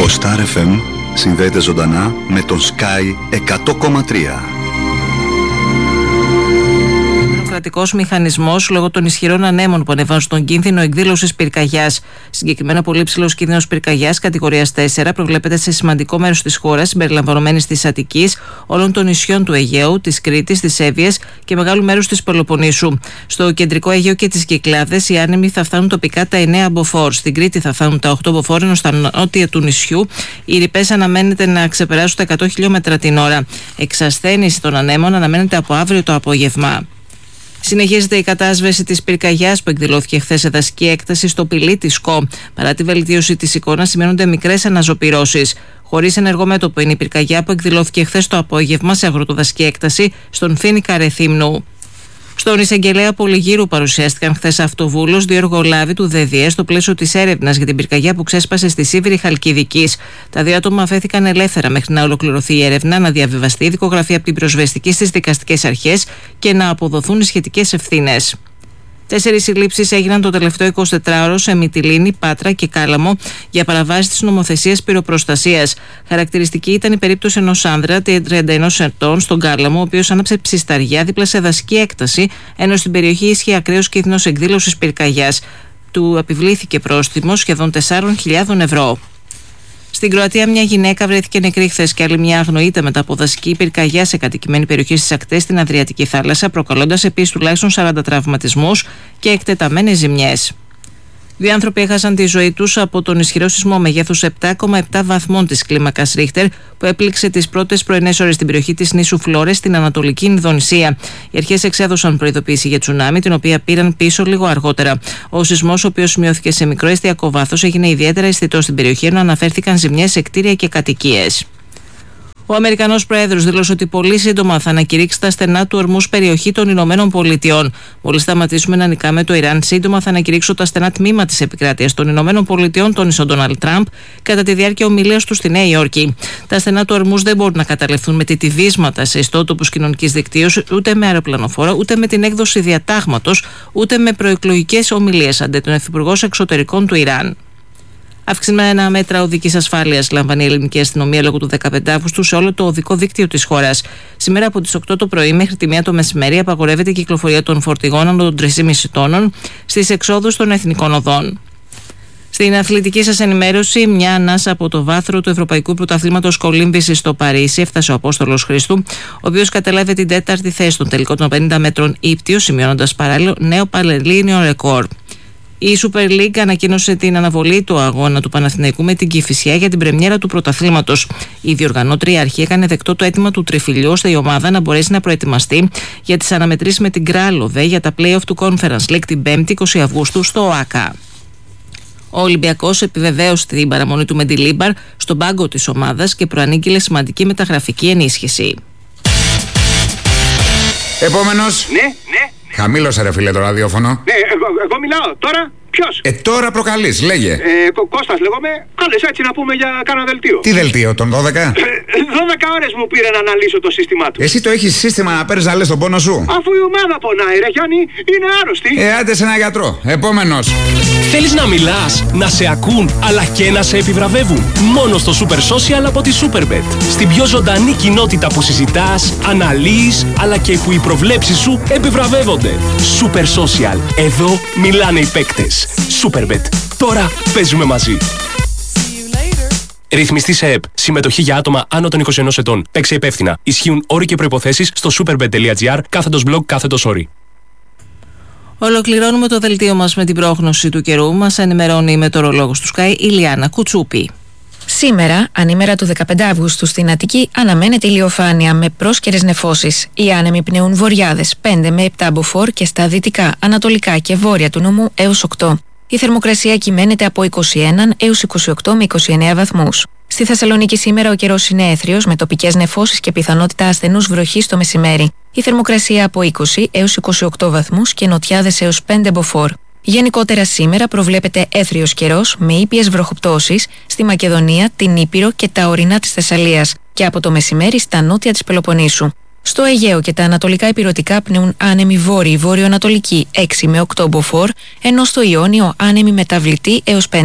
Το Star FM συνδέεται ζωντανά με τον Sky 100,3. Κρατικός μηχανισμός λόγω των ισχυρών ανέμων που ανεβάζουν τον κίνδυνο εκδήλωσης πυρκαγιάς. Συγκεκριμένα, πολύ υψηλός κίνδυνος πυρκαγιάς κατηγορίας 4 προβλέπεται σε σημαντικό μέρος της χώρας, συμπεριλαμβανομένης της Αττικής, όλων των νησιών του Αιγαίου, της Κρήτης, της Εύβοιας και μεγάλου μέρους της Πελοποννήσου. Στο κεντρικό Αιγαίο και τις Κυκλάδες, οι άνεμοι θα φτάνουν τοπικά τα 9 μποφόρ. Στην Κρήτη θα φτάνουν τα 8 μποφόρ, ενώ στα νότια του νησιού οι ρηπές αναμένεται να ξεπεράσουν τα 100 χιλιόμετρα την ώρα. Εξασθένηση των ανέμων αναμένεται από αύριο το απόγευμα. Συνεχίζεται η κατάσβεση της πυρκαγιάς που εκδηλώθηκε χθες σε δασική έκταση στο Πηλί της ΣΚΟ. Παρά τη βελτίωση της εικόνας, σημαίνονται μικρές αναζωπυρώσεις. Χωρίς ενεργό μέτωπο είναι η πυρκαγιά που εκδηλώθηκε χθες το απόγευμα σε αγροτοδασική έκταση στον Φοίνικα Ρεθύμνου. Στον εισαγγελέα Πολυγύρου παρουσιάστηκαν χθες αυτοβούλος 2 εργολάβοι του ΔΔΕ στο πλαίσιο της έρευνας για την πυρκαγιά που ξέσπασε στη Σίβηρη Χαλκιδικής. Τα 2 άτομα αφέθηκαν ελεύθερα μέχρι να ολοκληρωθεί η έρευνα, να διαβιβαστεί η δικογραφία από την πυροσβεστική στις δικαστικές αρχές και να αποδοθούν οι σχετικές ευθύνες. 4 συλλήψεις έγιναν το τελευταίο 24ωρο σε Μυτιλήνη, Πάτρα και Κάλαμο για παραβάσεις της νομοθεσίας πυροπροστασίας. Χαρακτηριστική ήταν η περίπτωση ενός άνδρα 31 ετών στον Κάλαμο, ο οποίος άναψε ψισταριά δίπλα σε δασική έκταση, ενώ στην περιοχή ίσχυε ακραίος κίνδυνος εκδήλωσης πυρκαγιάς. Του επιβλήθηκε πρόστιμο σχεδόν 4.000 ευρώ. Στην Κροατία, μια γυναίκα βρέθηκε νεκρή χθες και άλλη μια αγνοείται μετά από δασική πυρκαγιά σε κατοικημένη περιοχή στις ακτές στην Αδριατική θάλασσα, προκαλώντας επίσης τουλάχιστον 40 τραυματισμούς και εκτεταμένες ζημιές. 2 άνθρωποι έχασαν τη ζωή τους από τον ισχυρό σεισμό μεγέθους 7,7 βαθμών της κλίμακας Ρίχτερ που έπληξε τις πρώτες πρωινές ώρες στην περιοχή της νήσου Φλόρες στην Ανατολική Ινδονησία. Οι αρχές εξέδωσαν προειδοποίηση για τσουνάμι, την οποία πήραν πίσω λίγο αργότερα. Ο σεισμός, ο οποίος σημειώθηκε σε μικρό εστιακό βάθος, έγινε ιδιαίτερα αισθητός στην περιοχή, ενώ αναφέρθηκαν ζημιές σε κτίρια και κατοικίες. Ο Αμερικανός Πρόεδρος δήλωσε ότι πολύ σύντομα θα ανακηρύξει τα στενά του ορμούς περιοχή των Ηνωμένων Πολιτειών. Μόλις σταματήσουμε να νικάμε το Ιράν, σύντομα θα ανακηρύξω τα στενά τμήμα της επικράτειας των Ηνωμένων Πολιτειών, τόνισε ο Ντόναλντ Τραμπ κατά τη διάρκεια ομιλίας του στη Νέα Υόρκη. Τα στενά του ορμούς δεν μπορούν να καταληφθούν με τιτιβίσματα σε ιστότοπους κοινωνικής δικτύωσης, ούτε με αεροπλανοφόρα, ούτε με την έκδοση διατάγματος, ούτε με προεκλογικές ομιλίες, αντί τον Υφυπουργός Εξωτερικών του Ιράν. Αυξημένα μέτρα οδικής ασφάλειας λαμβάνει η ελληνική αστυνομία λόγω του 15 Αυγούστου σε όλο το οδικό δίκτυο της χώρας. Σήμερα από τις 8 το πρωί μέχρι τη 1 το μεσημέρι απαγορεύεται η κυκλοφορία των φορτηγών άνω των 3,5 τόνων στις εξόδους των εθνικών οδών. Στην αθλητική σας ενημέρωση, μια ανάσα από το βάθρο του Ευρωπαϊκού Πρωταθλήματος Κολύμβησης στο Παρίσι έφτασε ο Απόστολος Χρήστου, ο οποίος κατέλαβε την 4η θέση των τελικών των 50 μέτρων ύπτιο, σημειώνοντας παράλληλο νέο πανελλήνιο ρεκόρ. Η Super League ανακοίνωσε την αναβολή του αγώνα του Παναθηναϊκού με την Κηφισιά για την πρεμιέρα του πρωταθλήματος. Η διοργανώτρια αρχή έκανε δεκτό το αίτημα του Τριφυλιού ώστε η ομάδα να μπορέσει να προετοιμαστεί για τις αναμετρήσεις με την Κράλοβε για τα play-off του Conference League την 5η 20 Αυγούστου στο ΟΑΚΑ. Ο Ολυμπιακός επιβεβαίωσε την παραμονή του Μεντιλίμπαρ στον πάγκο της ομάδας και προανήγγειλε σημαντική μεταγραφική ενίσχυση. Επόμενος. Ναι. Χαμήλωσε ρε φίλε το ραδιόφωνο. Ναι, εγώ μιλάω τώρα. Ποιος? Τώρα προκαλείς, λέγε. Κώστας λέγομαι. Κάλεσα έτσι να πούμε για κάνα δελτίο. Τι δελτίο, τον 12? 12 ώρες μου πήρε να αναλύσω το σύστημά του. Εσύ το έχεις σύστημα να παίρνεις να λες τον πόνο σου? Αφού η ομάδα πονάει ρε Γιάννη, είναι άρρωστη. Άντε σε ένα γιατρό. Επόμενος. Θέλεις να μιλάς, να σε ακούν, αλλά και να σε επιβραβεύουν? Μόνο στο Super Social από τη Superbet. Στην πιο ζωντανή κοινότητα που συζητάς, αναλύεις, αλλά και που οι προβλέψεις σου επιβραβεύονται. Super Social. Εδώ μιλάνε οι παίκτες. Superbet. Τώρα παίζουμε μαζί. Ρυθμιστή σε ΕΠ. Συμμετοχή για άτομα άνω των 21 ετών. Παίξε υπεύθυνα. Ισχύουν όροι και προϋποθέσεις στο superbet.gr/blog/όροι. Ολοκληρώνουμε το δελτίο μας με την πρόγνωση του καιρού. Μας ενημερώνει η μετεωρολόγος του Sky, Ηλιάνα Κουτσούπη. Σήμερα, ανήμερα του 15 Αυγούστου στην Αττική, αναμένεται ηλιοφάνεια με πρόσκαιρες νεφώσεις. Οι άνεμοι πνέουν βορειάδες 5 με 7 μποφόρ και στα δυτικά, ανατολικά και βόρεια του νομού έως 8. Η θερμοκρασία κυμαίνεται από 21 έως 28 με 29 βαθμούς. Στη Θεσσαλονίκη σήμερα ο καιρός είναι έθριος με τοπικές νεφώσεις και πιθανότητα ασθενούς βροχής το μεσημέρι. Η θερμοκρασία από 20 έως 28 βαθμούς και νοτιάδες έως 5 μποφόρ. Γενικότερα σήμερα προβλέπεται έθριος καιρός με ήπιες βροχοπτώσεις στη Μακεδονία, την Ήπειρο και τα ορεινά της Θεσσαλίας και από το μεσημέρι στα νότια της Πελοποννήσου. Στο Αιγαίο και τα ανατολικά ηπειρωτικά πνέουν άνεμοι βόρειο-ανατολικοί 6 με 8 μποφόρ, ενώ στο Ιόνιο άνεμοι μεταβλητοί έως 5.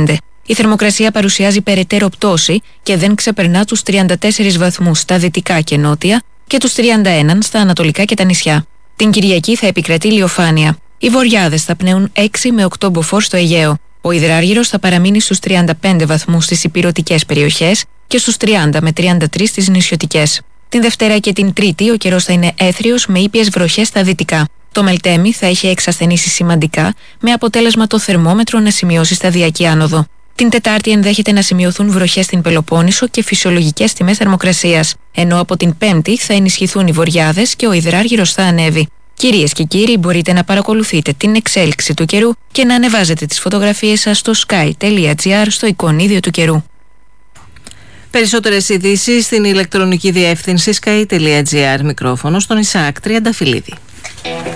Η θερμοκρασία παρουσιάζει περαιτέρω πτώση και δεν ξεπερνά τους 34 βαθμούς στα δυτικά και νότια και τους 31 στα ανατολικά και τα νησιά. Την Κυριακή θα επικρατεί ηλιοφάνεια. Οι βοριάδες θα πνέουν 6 με 8 μποφόρ στο Αιγαίο. Ο υδράργυρος θα παραμείνει στους 35 βαθμούς στις ηπειρωτικές περιοχές και στους 30 με 33 στις νησιωτικές. Την Δευτέρα και την Τρίτη ο καιρός θα είναι έθριος με ήπιες βροχές στα δυτικά. Το Μελτέμι θα έχει εξασθενήσει σημαντικά, με αποτέλεσμα το θερμόμετρο να σημειώσει σταδιακή άνοδο. Την Τετάρτη ενδέχεται να σημειωθούν βροχές στην Πελοπόννησο και φυσιολογικές τιμές θερμοκρασίας, ενώ από την Πέμπτη θα ενισχυθούν οι βοριάδες και ο υδράργυρος θα ανέβει. Κυρίες και κύριοι, μπορείτε να παρακολουθείτε την εξέλιξη του καιρού και να ανεβάζετε τις φωτογραφίες σας στο sky.gr στο εικονίδιο του καιρού. Περισσότερες ειδήσεις στην ηλεκτρονική διεύθυνση sky.gr. Μικρόφωνο στον Ισαάκ Τριανταφυλλίδη.